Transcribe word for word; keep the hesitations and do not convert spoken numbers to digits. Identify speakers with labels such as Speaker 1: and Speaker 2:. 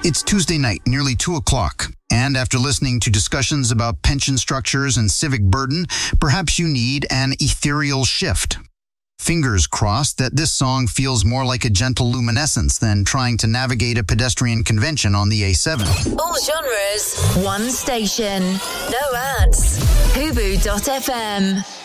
Speaker 1: It's Tuesday night, nearly two o'clock, and after listening to discussions about pension structures and civic burden, perhaps you need an ethereal shift. Fingers crossed that this song feels more like a gentle luminescence than trying to navigate a pedestrian convention on the A seven.
Speaker 2: All genres, one station, no ads. Hubu dot f m